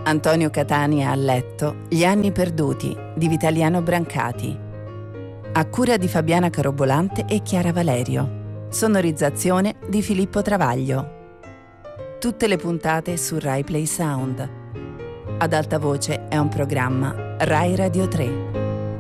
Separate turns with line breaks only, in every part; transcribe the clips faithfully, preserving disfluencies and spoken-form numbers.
Antonio Catania a letto, Gli anni perduti di Vitaliano Brancati. A cura di Fabiana Carobolante e Chiara Valerio. Sonorizzazione di Filippo Travaglio. Tutte le puntate su Rai Play Sound. Ad alta voce è un programma Rai Radio tre.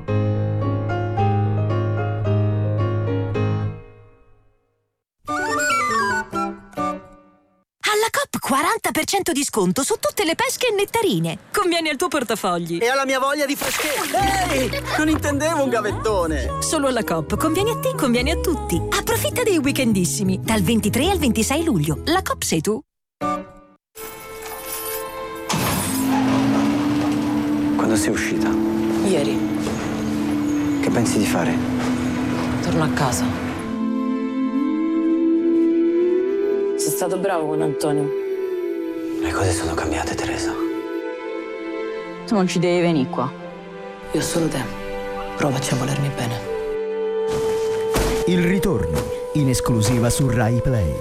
quaranta per cento di sconto su tutte le pesche e nettarine. Conviene al tuo portafogli.
E alla mia voglia di freschezza. Ehi, non intendevo un gavettone.
Solo alla Coop. Conviene a te, conviene a tutti. Approfitta dei weekendissimi. Dal ventitré al ventisei luglio. La Coop sei tu.
Quando sei uscita?
Ieri.
Che pensi di fare?
Torno a casa. Sei stato bravo con Antonio.
Le cose sono cambiate, Teresa.
Tu non ci devi venire qua. Io ho solo te. Provaci a volermi bene.
Il ritorno, in esclusiva su Rai Play.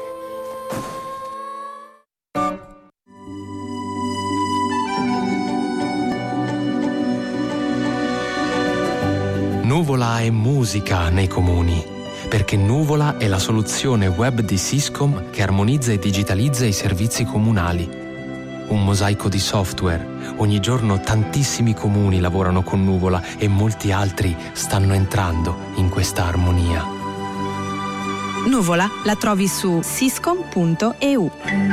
Nuvola è musica nei comuni, perché Nuvola è la soluzione web di Syscom che armonizza e digitalizza i servizi comunali. Un mosaico di software. Ogni giorno tantissimi comuni lavorano con Nuvola e molti altri stanno entrando in questa armonia.
Nuvola la trovi su syscom punto e u.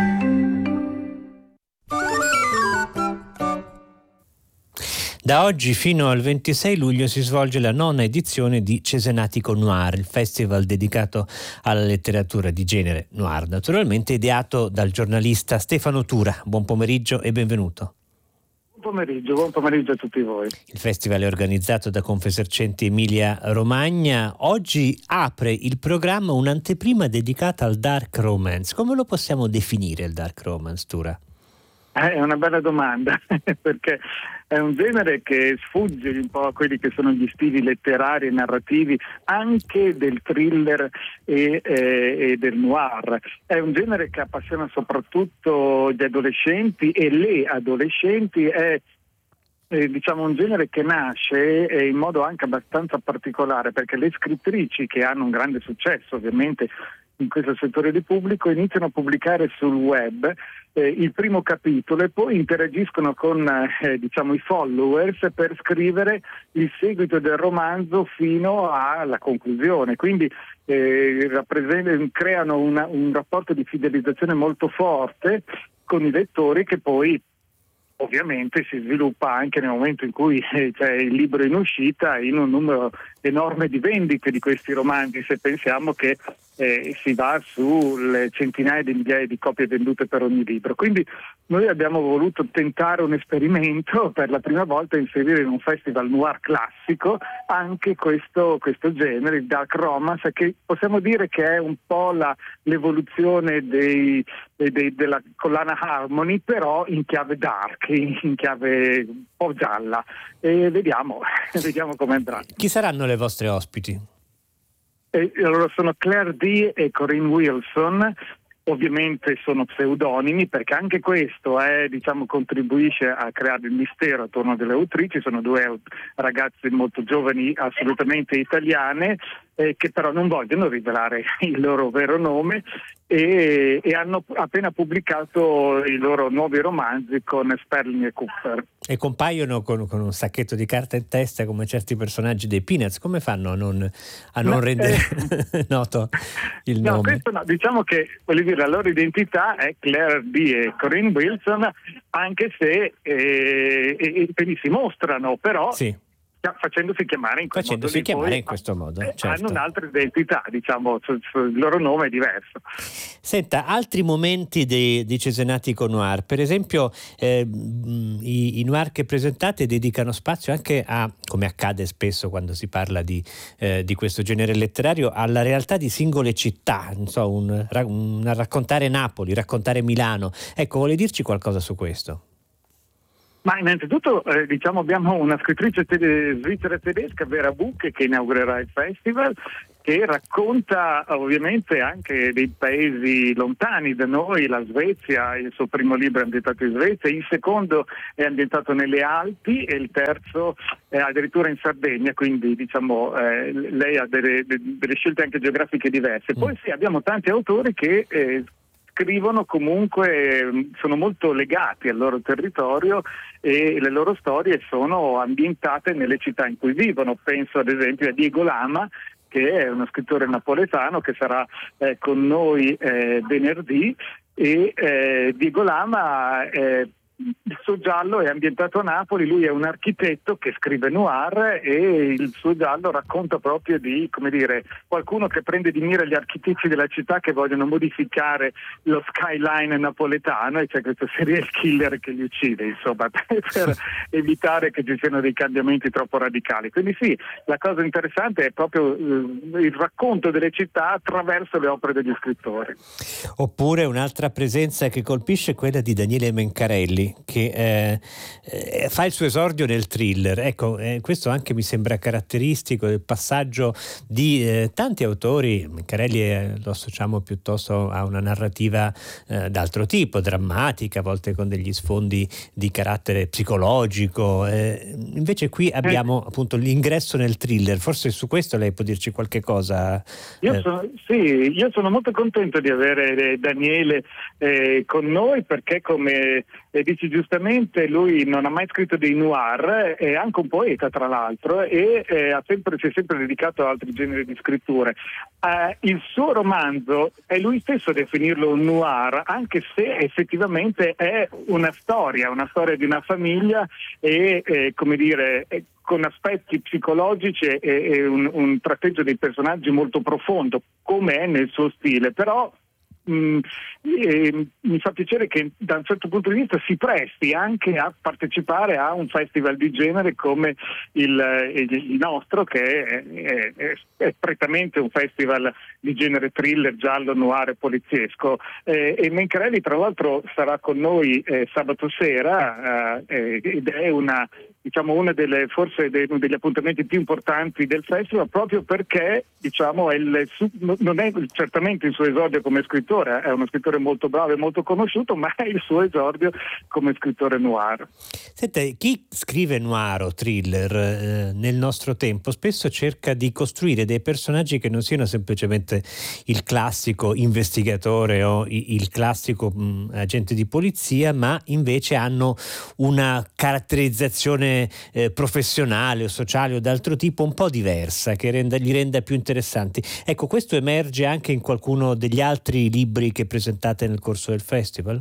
Da oggi fino al ventisei luglio si svolge la nona edizione di Cesenatico Noir, il festival dedicato alla letteratura di genere noir, naturalmente ideato dal giornalista Stefano Tura. Buon pomeriggio e benvenuto.
Buon pomeriggio, buon pomeriggio a tutti voi.
Il festival è organizzato da Confesercenti Emilia Romagna. Oggi apre il programma un'anteprima dedicata al dark romance. Come lo possiamo definire il dark romance, Tura?
È una bella domanda, perché è un genere che sfugge un po' a quelli che sono gli stili letterari e narrativi anche del thriller e, e, e del noir. È un genere che appassiona soprattutto gli adolescenti e le adolescenti. È eh, diciamo un genere che nasce eh, in modo anche abbastanza particolare, perché le scrittrici, che hanno un grande successo ovviamente in questo settore di pubblico, iniziano a pubblicare sul web eh, il primo capitolo e poi interagiscono con eh, diciamo i followers per scrivere il seguito del romanzo fino alla conclusione. Quindi eh, rappresent- creano una, un rapporto di fidelizzazione molto forte con i lettori, che poi ovviamente si sviluppa anche nel momento in cui eh, c'è il libro in uscita, in un numero enorme di vendite di questi romanzi, se pensiamo che eh, si va sulle centinaia di migliaia di copie vendute per ogni libro. Quindi noi abbiamo voluto tentare un esperimento, per la prima volta inserire in un festival noir classico anche questo, questo genere, il dark romance, che possiamo dire che è un po' la, l'evoluzione dei, dei, della collana Harmony, però in chiave dark, in, in chiave un po' gialla, e vediamo, vediamo come andrà.
Chi saranno le vostre ospiti?
E allora sono Claire D e Corinne Wilson. Ovviamente sono pseudonimi, perché anche questo è, diciamo, contribuisce a creare il mistero attorno delle autrici. Sono due ragazze molto giovani, assolutamente italiane, eh, che però non vogliono rivelare il loro vero nome e, e hanno appena pubblicato i loro nuovi romanzi con Sperling e Cooper.
E compaiono con, con un sacchetto di carta in testa come certi personaggi dei Peanuts. Come fanno a non, a non no, rendere eh, noto il
no,
nome?
Questo no, diciamo che, voglio dire, la loro identità è Claire D e Corinne Wilson, anche se eh, e, e si mostrano, però sì, facendosi chiamare in questo
facendosi
modo.
chiamare
poi,
in questo modo,
eh,
certo.
Hanno un'altra identità, diciamo, su, su, il loro nome è diverso.
Senta, altri momenti di, di Cesenatico Noir, per esempio eh, i, i noir che presentate dedicano spazio anche a, come accade spesso quando si parla di, eh, di questo genere letterario, alla realtà di singole città, non so, un, un, raccontare Napoli, raccontare Milano. Ecco, vuole dirci qualcosa su questo?
Ma innanzitutto eh, diciamo abbiamo una scrittrice tede- svizzera tedesca, Vera Buch, che inaugurerà il festival, che racconta ovviamente anche dei paesi lontani da noi, la Svezia. Il suo primo libro è ambientato in Svezia, il secondo è ambientato nelle Alpi e il terzo è addirittura in Sardegna, quindi diciamo eh, lei ha delle, delle scelte anche geografiche diverse. Poi sì, abbiamo tanti autori che eh, scrivono comunque, sono molto legati al loro territorio e le loro storie sono ambientate nelle città in cui vivono. Penso ad esempio a Diego Lama, che è uno scrittore napoletano che sarà eh, con noi eh, venerdì, e eh, Diego Lama eh, il suo giallo è ambientato a Napoli. Lui è un architetto che scrive noir e il suo giallo racconta proprio di, come dire, qualcuno che prende di mira gli architetti della città che vogliono modificare lo skyline napoletano, e c'è questo serial killer che li uccide, insomma, per evitare che ci siano dei cambiamenti troppo radicali. Quindi sì, la cosa interessante è proprio eh, il racconto delle città attraverso le opere degli scrittori.
Oppure un'altra presenza che colpisce è quella di Daniele Mencarelli, che eh, eh, fa il suo esordio nel thriller. Ecco, eh, questo anche mi sembra caratteristico del passaggio di eh, tanti autori. Mencarelli eh, lo associamo piuttosto a una narrativa eh, d'altro tipo, drammatica, a volte con degli sfondi di carattere psicologico. Eh, invece qui abbiamo eh. appunto l'ingresso nel thriller. Forse su questo lei può dirci qualche cosa?
Io
Eh.
sono, sì, io sono molto contento di avere Daniele eh, con noi, perché come eh, dici giustamente, lui non ha mai scritto dei noir, è anche un poeta tra l'altro, e eh, ha sempre, si è sempre dedicato a altri generi di scritture. Eh, il suo romanzo è lui stesso a definirlo un noir, anche se effettivamente è una storia, una storia di una famiglia e eh, come dire eh, con aspetti psicologici e, e un, un tratteggio dei personaggi molto profondo, come è nel suo stile, però Mm, eh, mi fa piacere che da un certo punto di vista si presti anche a partecipare a un festival di genere come il, il, il nostro, che è, è, è, è prettamente un festival di genere thriller, giallo, noir e poliziesco. Eh, e Mencarelli tra l'altro sarà con noi eh, sabato sera eh, ed è una diciamo una delle forse dei, degli appuntamenti più importanti del festival, proprio perché diciamo è il, non è certamente il suo esordio come scrittore, è uno scrittore molto bravo e molto conosciuto, ma è il suo esordio come scrittore noir.
Senta, chi scrive noir o thriller eh, nel nostro tempo spesso cerca di costruire dei personaggi che non siano semplicemente il classico investigatore o il classico mh, agente di polizia, ma invece hanno una caratterizzazione Eh, professionale o sociale o d'altro tipo un po' diversa, che renda, li renda più interessanti. Ecco, questo emerge anche in qualcuno degli altri libri che presentate nel corso del festival?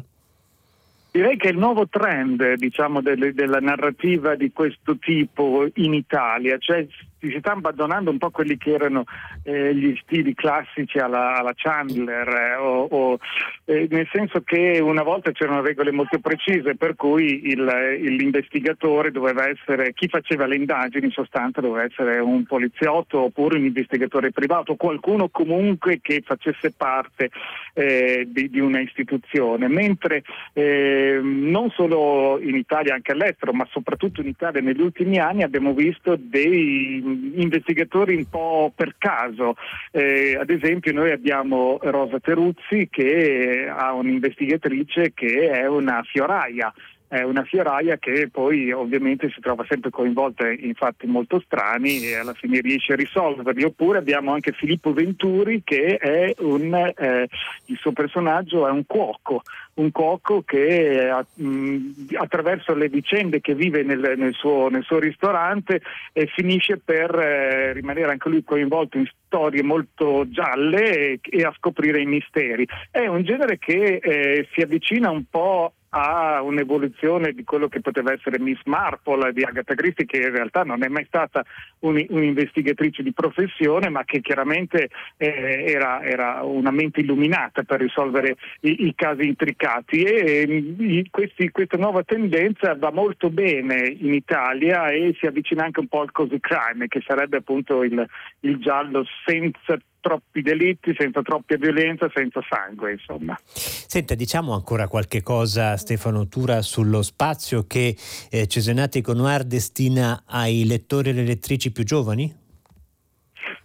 Direi che il nuovo trend, diciamo, delle, della narrativa di questo tipo in Italia, cioè si sta abbandonando un po' quelli che erano eh, gli stili classici alla, alla Chandler, eh, o, o, eh, nel senso che una volta c'erano regole molto precise, per cui il, il, l'investigatore doveva essere, chi faceva le indagini in sostanza doveva essere un poliziotto oppure un investigatore privato, qualcuno comunque che facesse parte eh, di, di una istituzione, mentre eh, non solo in Italia, anche all'estero, ma soprattutto in Italia negli ultimi anni abbiamo visto dei investigatori un po' per caso. Eh, ad esempio noi abbiamo Rosa Teruzzi, che ha un'investigatrice che è una fioraia, è una fioraia che poi ovviamente si trova sempre coinvolta in fatti molto strani e alla fine riesce a risolverli. Oppure abbiamo anche Filippo Venturi, che è un eh, il suo personaggio è un cuoco, un cuoco che mh, attraverso le vicende che vive nel, nel, suo, nel suo ristorante eh, finisce per eh, rimanere anche lui coinvolto in storie molto gialle e, e a scoprire i misteri. È un genere che eh, si avvicina un po' a un'evoluzione di quello che poteva essere Miss Marple di Agatha Christie, che in realtà non è mai stata un, un'investigatrice di professione, ma che chiaramente eh, era, era una mente illuminata per risolvere i, i casi intricati. E eh, questi, questa nuova tendenza va molto bene in Italia e si avvicina anche un po' al cozy crime, che sarebbe appunto il, il giallo senza troppi delitti, senza troppa violenza, senza sangue, insomma.
Senta, diciamo ancora qualche cosa, Stefano Tura, sullo spazio che eh, Cesenatico Noir destina ai lettori e le lettrici più giovani?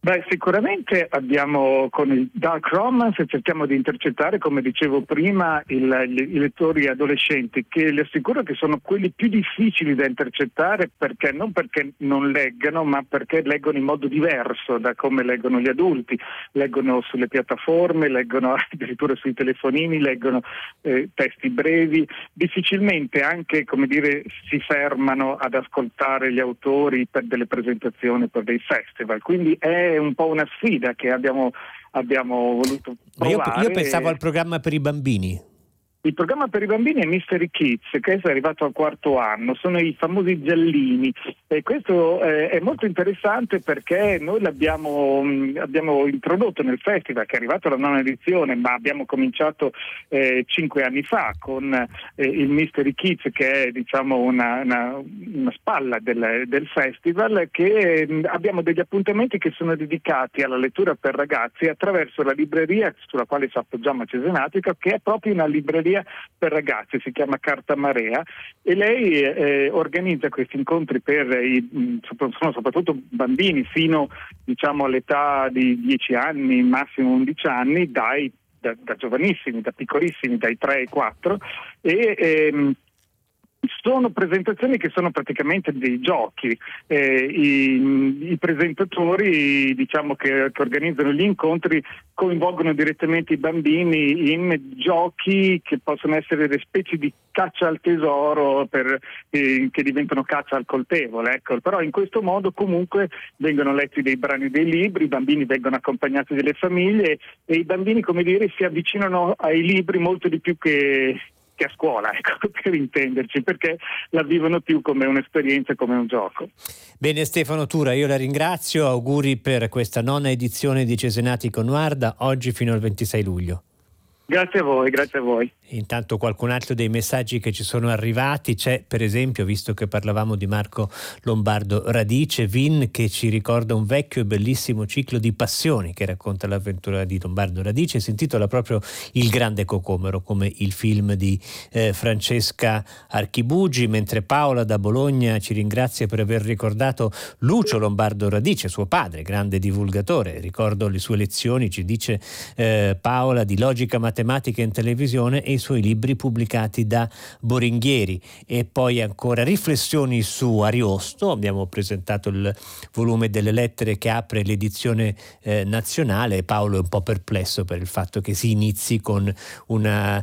Beh, sicuramente abbiamo con il dark romance cerchiamo di intercettare, come dicevo prima, il, i lettori adolescenti, che le assicuro che sono quelli più difficili da intercettare, perché non perché non leggano, ma perché leggono in modo diverso da come leggono gli adulti. Leggono sulle piattaforme, leggono addirittura sui telefonini, leggono eh, testi brevi, difficilmente anche, come dire, si fermano ad ascoltare gli autori per delle presentazioni, per dei festival. Quindi è è un po' una sfida che abbiamo, abbiamo voluto provare.
Io, io pensavo al programma per i bambini.
Il programma per i bambini è Mystery Kids, che è arrivato al quarto anno, sono i famosi giallini, e questo eh, è molto interessante perché noi l'abbiamo mh, abbiamo introdotto nel festival, che è arrivato alla nona edizione, ma abbiamo cominciato eh, cinque anni fa con eh, il Mystery Kids, che è, diciamo, una, una, una spalla del, del festival, che mh, abbiamo degli appuntamenti che sono dedicati alla lettura per ragazzi attraverso la libreria sulla quale ci appoggiamo a Cesenatica, che è proprio una libreria per ragazzi, si chiama Carta Marea, e lei eh, organizza questi incontri per i, sono soprattutto bambini fino, diciamo, all'età di dieci anni, massimo undici anni, dai, da, da giovanissimi, da piccolissimi, dai tre ai quattro, e ehm, sono presentazioni che sono praticamente dei giochi. Eh, i, i presentatori, diciamo, che, che organizzano gli incontri coinvolgono direttamente i bambini in giochi che possono essere delle specie di caccia al tesoro per, eh, che diventano caccia al colpevole, ecco. Però in questo modo comunque vengono letti dei brani dei libri, i bambini vengono accompagnati dalle famiglie e i bambini, come dire, si avvicinano ai libri molto di più che che a scuola, ecco, per intenderci, perché la vivono più come un'esperienza, come un gioco.
Bene, Stefano Tura, io la ringrazio, auguri per questa nona edizione di Cesenatico Noir, da oggi fino al ventisei luglio.
Grazie a voi, grazie a voi.
Intanto qualcun altro dei messaggi che ci sono arrivati c'è, per esempio, visto che parlavamo di Marco Lombardo Radice, Vin, che ci ricorda un vecchio e bellissimo ciclo di passioni che racconta l'avventura di Lombardo Radice, si intitola proprio Il Grande Cocomero, come il film di eh, Francesca Archibugi, mentre Paola da Bologna ci ringrazia per aver ricordato Lucio Lombardo Radice, suo padre, grande divulgatore. Ricordo le sue lezioni, ci dice eh, Paola, di logica matematica in televisione e i suoi libri pubblicati da Boringhieri. E poi ancora riflessioni su Ariosto, abbiamo presentato il volume delle lettere che apre l'edizione eh, nazionale. Paolo è un po' perplesso per il fatto che si inizi con una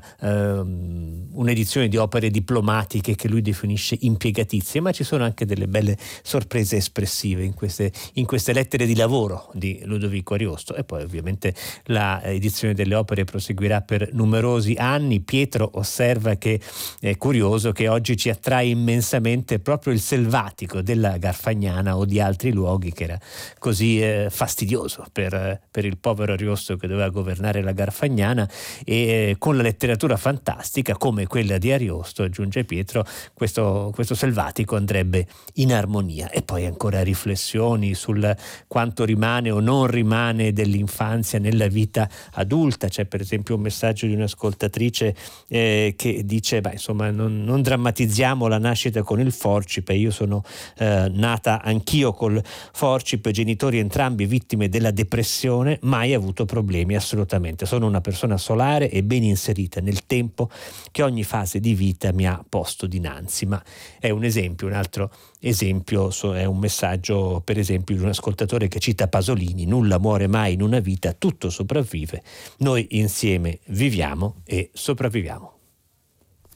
ehm, un'edizione di opere diplomatiche che lui definisce impiegatizie, ma ci sono anche delle belle sorprese espressive in queste, in queste lettere di lavoro di Ludovico Ariosto. E poi ovviamente la edizione delle opere proseguirà per numerosi anni. Pietro osserva che è curioso che oggi ci attrae immensamente proprio il selvatico della Garfagnana o di altri luoghi, che era così eh, fastidioso per, per il povero Ariosto che doveva governare la Garfagnana, e eh, con la letteratura fantastica come quella di Ariosto, aggiunge Pietro, questo, questo selvatico andrebbe in armonia. E poi ancora riflessioni sul quanto rimane o non rimane dell'infanzia nella vita adulta. C'è per esempio un messaggio di un'ascoltatrice eh, che dice, beh, insomma, non, non drammatizziamo la nascita con il forcipe, io sono eh, nata anch'io col forcipe, genitori entrambi vittime della depressione, mai avuto problemi assolutamente, sono una persona solare e ben inserita nel tempo che ogni fase di vita mi ha posto dinanzi. Ma è un esempio, un altro esempio è un messaggio per esempio di un ascoltatore che cita Pasolini: nulla muore mai in una vita, tutto sopravvive, noi insieme viviamo e sopravviviamo.